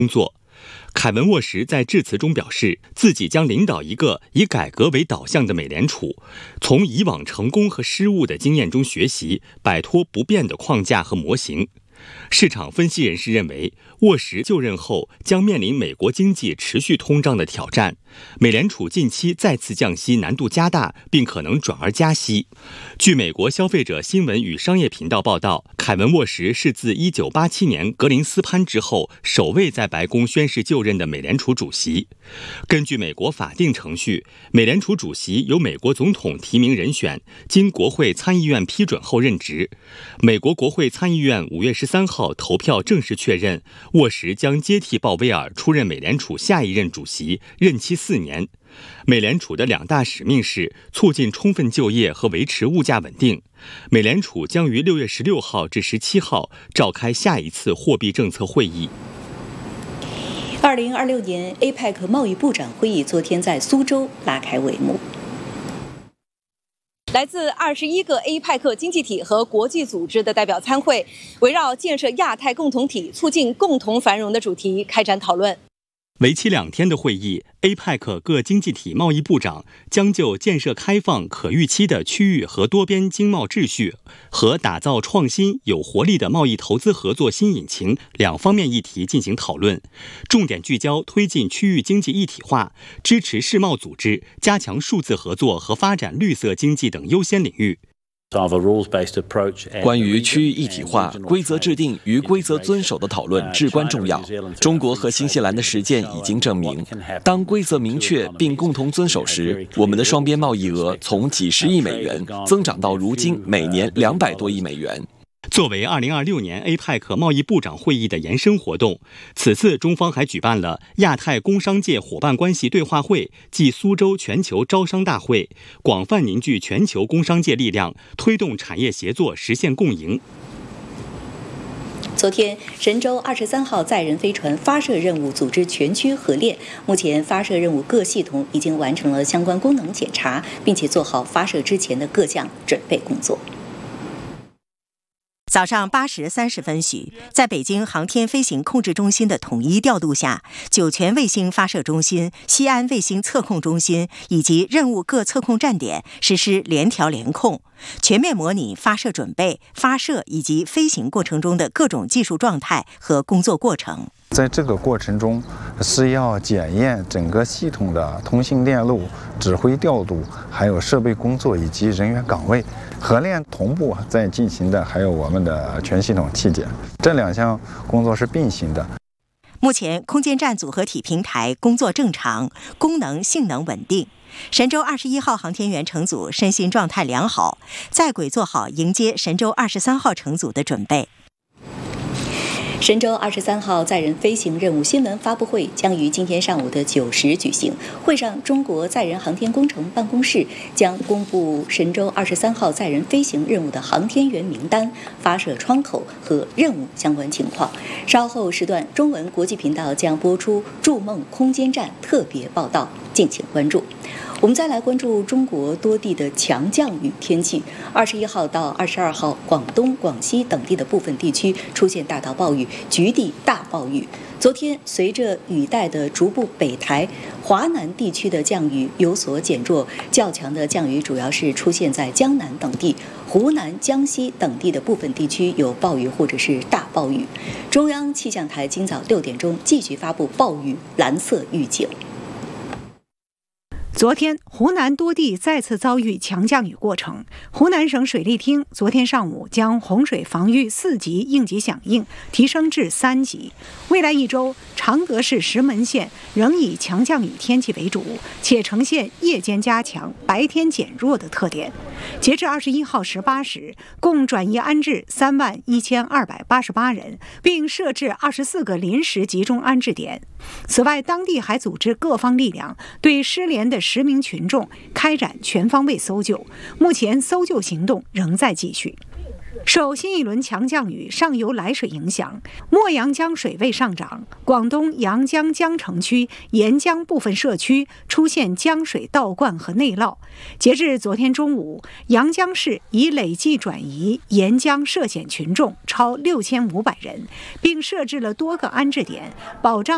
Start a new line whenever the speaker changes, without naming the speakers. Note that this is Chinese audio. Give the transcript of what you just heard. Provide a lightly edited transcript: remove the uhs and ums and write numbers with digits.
工作。凯文沃什在致辞中表示，自己将领导一个以改革为导向的美联储，从以往成功和失误的经验中学习，摆脱不变的框架和模型。市场分析人士认为，沃什就任后将面临美国经济持续通胀的挑战，美联储近期再次降息难度加大，并可能转而加息。据美国消费者新闻与商业频道报道，凯文沃什是自1987年格林斯潘之后首位在白宫宣誓就任的美联储主席。根据美国法定程序，美联储主席由美国总统提名人选，经国会参议院批准后任职。美国国会参议院5月13号投票正式确认，沃什将接替鲍威尔出任美联储下一任主席，任期4年。美联储的2大使命是促进充分就业和维持物价稳定。美联储将于6月16号至17号召开下一次货币政策会议。
2026年 APEC 贸易部长会议昨天在苏州拉开帷幕。
来自21个 APEC 经济体和国际组织的代表参会，围绕建设亚太共同体、促进共同繁荣的主题开展讨论。
为期2天的会议， APEC 各经济体贸易部长将就建设开放、可预期的区域和多边经贸秩序和打造创新、有活力的贸易投资合作新引擎2方面议题进行讨论，重点聚焦推进区域经济一体化、支持世贸组织、加强数字合作和发展绿色经济等优先领域。
关于区域一体化、规则制定与规则遵守的讨论至关重要。中国和新西兰的实践已经证明，当规则明确并共同遵守时，我们的双边贸易额从几十亿美元增长到如今每年200多亿美元。
作为2026年 APEC 贸易部长会议的延伸活动，此次中方还举办了亚太工商界伙伴关系对话会暨苏州全球招商大会，广泛凝聚全球工商界力量，推动产业协作实现共赢。
昨天，神舟23号载人飞船发射任务组织全区合练，目前发射任务各系统已经完成了相关功能检查，并且做好发射之前的各项准备工作。
早上8时30分许，在北京航天飞行控制中心的统一调度下，酒泉卫星发射中心、西安卫星测控中心以及任务各测控站点实施联调联控，全面模拟发射准备、发射以及飞行过程中的各种技术状态和工作过程。
在这个过程中，是要检验整个系统的通信链路、指挥调度，还有设备工作以及人员岗位。合练同步在进行的还有我们的全系统器检，这2项工作是并行的。
目前空间站组合体平台工作正常，功能性能稳定。神舟21号航天员乘组身心状态良好，在轨做好迎接神舟23号乘组的准备。
神舟23号载人飞行任务新闻发布会将于今天上午的9时举行。会上，中国载人航天工程办公室将公布神舟23号载人飞行任务的航天员名单、发射窗口和任务相关情况。稍后时段，中文国际频道将播出筑梦空间站特别报道，敬请关注。我们再来关注中国多地的强降雨天气。21号到22号，广东、广西等地的部分地区出现大到暴雨，局地大暴雨。昨天，随着雨带的逐步北抬，华南地区的降雨有所减弱，较强的降雨主要是出现在江南等地，湖南、江西等地的部分地区有暴雨或者是大暴雨。中央气象台今早6点钟继续发布暴雨蓝色预警。
昨天，湖南多地再次遭遇强降雨过程。湖南省水利厅昨天上午将洪水防御4级应急响应提升至3级。未来1周，长葛市石门县仍以强降雨天气为主，且呈现夜间加强、白天减弱的特点。截至21号18时，共转移安置31288人，并设置24个临时集中安置点。此外，当地还组织各方力量对失联的10名群众开展全方位搜救，目前搜救行动仍在继续。受新一轮强降雨上游来水影响，墨阳江水位上涨，广东阳江江城区沿江部分社区出现江水倒灌和内涝。截至昨天中午，阳江市已累计转移沿江涉险群众超6500人，并设置了多个安置点，保障